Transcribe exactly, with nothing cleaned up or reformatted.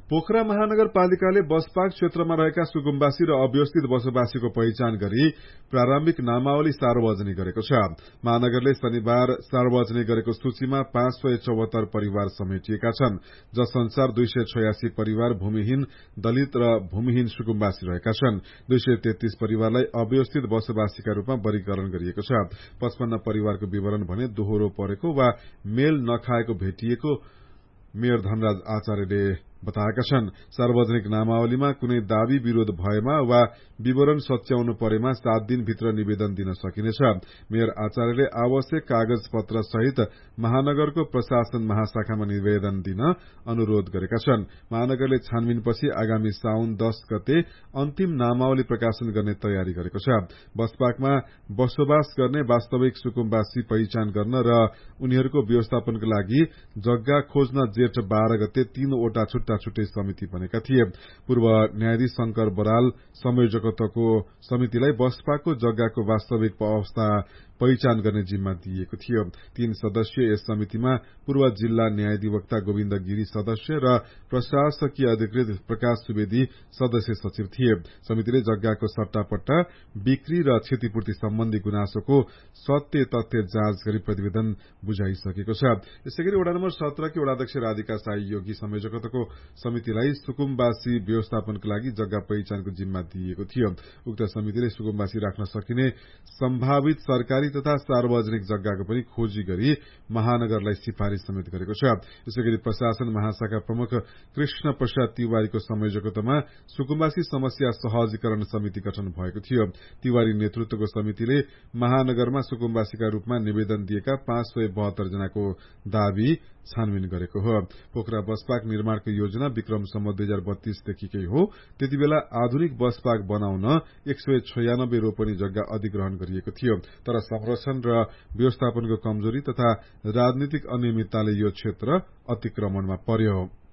Pokhara महानगरपालिकाले bus park क्षेत्रमा रहेका सुकुम्बासी र अव्यवस्थित बसोबासीको पहिचान गरी प्रारम्भिक नामावली सार्वजनिक गरेको छ। महानगरले शनिबार सार्वजनिक गरेको सूचीमा पाँच सय चौहत्तर परिवार समेटिएका छन्, जस अनुसार दुई सय छयासी परिवार भूमिहीन, दलित र भूमिहीन सुकुम्बासी रहेका छन्। दुई सय तेत्तीस परिवारलाई अव्यवस्थित बसोबासीका रूपमा वर्गीकरण गरिएको छ। पचपन्न परिवारको विवरण भने दोहोरो परेको वा मेल नखाएको भेटिएको मेयर धनराज आचार्यले बताएका छन्। सार्वजनिक नामावलीमा कुनै दावी विरोध भएमा वा विवरण सच्याउनु परेमा सात दिनभित्र निवेदन दिन सकिनेछ। मेयर आचार्यले आवश्यक कागज पत्र सहित महानगरको प्रशासन महाशाखामा निवेदन दिन अनुरोध गरेका छन्। महानगरले छानबिनपछि आगामी साउन दश गते अन्तिम नामावली प्रकाशन गर्ने तयारी गरेको छ। बसपाकमा बसोबास गर्ने वास्तविक सुकुम्बासी पहिचान गर्न र उनीहरूको व्यवस्थापनको लागि जग्गा खोज्न जेठ बाह्र गते तीनवटा छुट्टा छुट्टै समिति बनेका थिए। पूर्व न्यायाधीश शंकर बराल संयोजकत्वको समितिलाई बसपाको जग्गाको वास्तविक अवस्था पहिचान गर्ने जिम्मा दिएको थियो। तीन सदस्यीय यस समितिमा पूर्व जिल्ला न्यायाधिवक्ता गोविन्द गिरी सदस्य र प्रशासकीय अधिकृत प्रकाश सुवेदी सदस्य सचिव थिए। समितिले जग्गाको सट्टापट्टा, बिक्री र क्षतिपूर्ति सम्बन्धी गुनासोको सत्य तथ्य जाँच गरी प्रतिवेदन बुझाइसकेको छ। यसैगरी वडा नम्बर सत्रकी वडाध्यक्ष राधिका साई योगी संयोजकत्वको समितिलाई सुकुम्बासी व्यवस्थापनको लागि जग्गा पहिचानको जिम्मा दिएको थियो। उक्त समितिले सुकुम्बासी राख्न सकिने सम्भावित सरकारी तथा सार्वजनिक जग्गाको पनि खोजी गरी महानगरलाई सिफारिश समेत गरेको छ। यसैगरी प्रशासन महाशाखा प्रमुख कृष्ण प्रसाद तिवारीको संयोजकत्वमा सुकुम्बासी समस्या सहजीकरण समिति गठन भएको थियो। तिवारी नेतृत्वको समितिले महानगरमा सुकुम्बासीका रूपमा निवेदन दिएका पाँच सय बहत्तर जनाको दावी छानबिन गरेको हो। पोखरा बसपार्क निर्माणको योजना विक्रमसम्म दुई हजार बत्तीसदेखिकै हो। त्यति बेला आधुनिक बसपार्क बनाउन एक सय छयानब्बे रोपनी जग्गा अधिग्रहण गरिएको थियो, तर संरक्षण र व्यवस्थापनको कमजोरी तथा राजनीतिक अनियमितताले यो क्षेत्र अतिक्रमणमा पर्यो।